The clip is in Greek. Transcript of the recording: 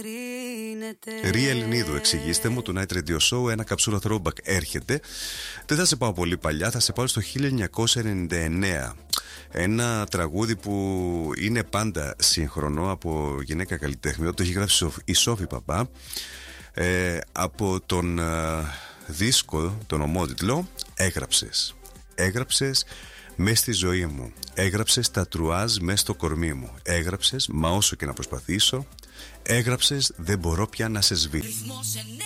Ρία Ελληνίδου, εξηγήστε μου, το Night Radio Show, ένα καψούρα throwback έρχεται. Δεν θα σε πάω πολύ παλιά, θα σε πάω στο 1999. Ένα τραγούδι που είναι πάντα σύγχρονο από γυναίκα καλλιτέχνη. Το έχει γράψει η Σόφη Παπά, από τον δίσκο, τον ομότιτλο Έγραψες μες στη ζωή μου, έγραψες τα τρουάζ μες στο κορμί μου, έγραψες μα όσο και να προσπαθήσω, έγραψες δεν μπορώ πια να σε σβήσω.